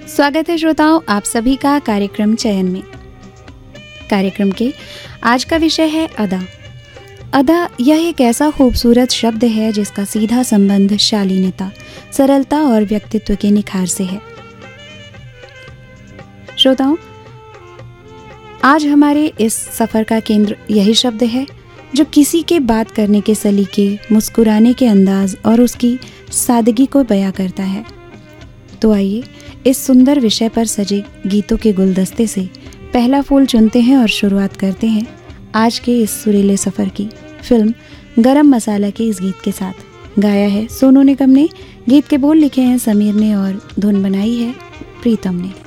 स्वागत है श्रोताओं आप सभी का कार्यक्रम चयन में। कार्यक्रम के आज का विषय है अदा। अदा यह एक ऐसा खूबसूरत शब्द है जिसका सीधा संबंध शालीनता, सरलता और व्यक्तित्व के निखार से है। श्रोताओं, आज हमारे इस सफर का केंद्र यही शब्द है जो किसी के बात करने के सलीके, मुस्कुराने के अंदाज और उसकी सादगी को बयां करता है। तो आइए इस सुंदर विषय पर सजे गीतों के गुलदस्ते से पहला फूल चुनते हैं और शुरुआत करते हैं आज के इस सुरीले सफ़र की। फिल्म गरम मसाला के इस गीत के साथ गाया है सोनू निगम ने, गीत के बोल लिखे हैं समीर ने और धुन बनाई है प्रीतम ने।